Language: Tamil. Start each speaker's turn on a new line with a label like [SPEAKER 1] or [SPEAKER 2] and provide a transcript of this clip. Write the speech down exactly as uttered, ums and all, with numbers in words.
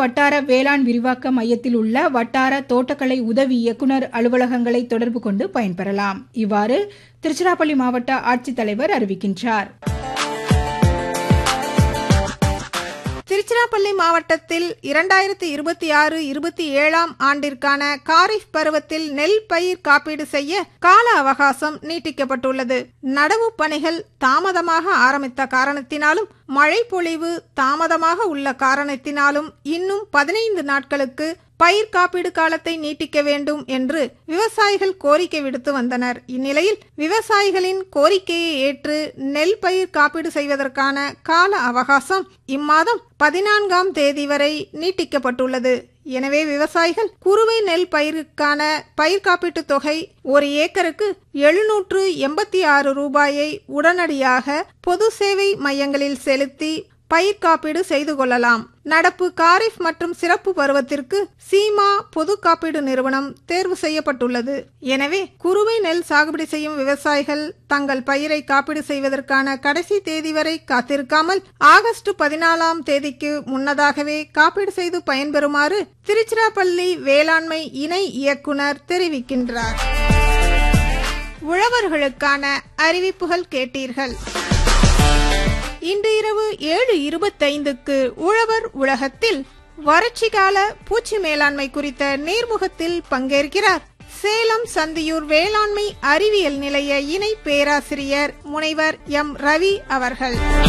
[SPEAKER 1] வட்டார வேளாண் விரிவாக்க மையத்தில் உள்ள வட்டார தோட்டக்கலை உதவி இயக்குநர் அலுவலகங்களை தொடர்பு கொண்டு பயன்பெறலாம். இவ்வாறு திருச்சிராப்பள்ளி மாவட்ட ஆட்சித்தலைவர் அறிவிக்கின்றார்.
[SPEAKER 2] திருச்சிராப்பள்ளி மாவட்டத்தில் இரண்டாயிரத்தி இருபத்தி ஆறு இருபத்தி ஏழாம் ஆண்டிற்கான காரிஃப் பருவத்தில் நெல் பயிர் காப்பீடு செய்ய கால அவகாசம் நீட்டிக்கப்பட்டுள்ளது. நடவு பணிகள் தாமதமாக ஆரம்பித்த காரணத்தினாலும் மழை பொழிவு தாமதமாக உள்ள காரணத்தினாலும் இன்னும் பதினைந்து நாட்களுக்கு பயிர் காப்பீடு காலத்தை நீட்டிக்க வேண்டும் என்று விவசாயிகள் கோரிக்கை விடுத்து வந்தனர். இந்நிலையில் விவசாயிகளின் கோரிக்கையை ஏற்று நெல் பயிர் காப்பீடு செய்வதற்கான கால அவகாசம் இம்மாதம் பதினான்காம் தேதி வரை நீட்டிக்கப்பட்டுள்ளது. எனவே விவசாயிகள் குறுவை நெல் பயிருக்கான பயிர் காப்பீட்டு தொகை ஒரு ஏக்கருக்கு எழுநூற்று எண்பத்தி ஆறு ரூபாயை உடனடியாக பொது சேவை மையங்களில் செலுத்தி பயிர் காப்பீடு செய்து கொள்ளலாம். நடப்பு காரிஃப் மற்றும் சிறப்பு பருவத்திற்கு சீமா பொது காப்பீடு நிறுவனம் தேர்வு செய்யப்பட்டுள்ளது. எனவே குறுவை நெல் சாகுபடி செய்யும் விவசாயிகள் தங்கள் பயிரை காப்பீடு செய்வதற்கான கடைசி தேதி வரை காத்திருக்காமல் ஆகஸ்ட் பதினாலாம் தேதிக்கு முன்னதாகவே காப்பீடு செய்து பயன்பெறுமாறு திருச்சிராப்பள்ளி வேளாண்மை இணை இயக்குனர் தெரிவிக்கின்றார். உழவர்களுக்கான அறிவிப்புகள் கேட்டீர்கள். இன்று இரவு ஏழு இருபத்தைந்துக்கு உழவர் உலகத்தில் வறட்சி கால பூச்சி மேலாண்மை குறித்த நேர்முகத்தில் பங்கேற்கிறார் சேலம் சந்தியூர் வேளாண்மை அறிவியல் நிலைய இணை பேராசிரியர் முனைவர் எம் ரவி அவர்கள்.